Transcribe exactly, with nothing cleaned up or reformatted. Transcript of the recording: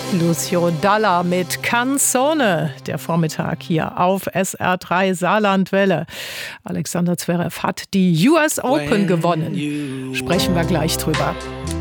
Lucio Dalla mit Canzone. Der Vormittag hier auf S R drei Saarlandwelle. Alexander Zverev hat die U S Open gewonnen. Sprechen wir gleich drüber.